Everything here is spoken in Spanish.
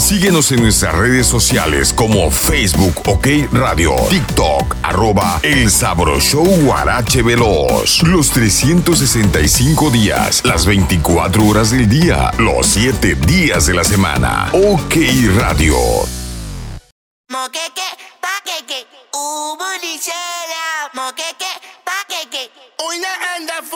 Síguenos en nuestras redes sociales como Facebook OK Radio, TikTok @El Sabro Show Guarache Veloz. Los 365 días, las 24 horas del día, los 7 días de la semana. OK Radio. Moqueque, paqueque, bulicera. Moqueque, paqueque, una anda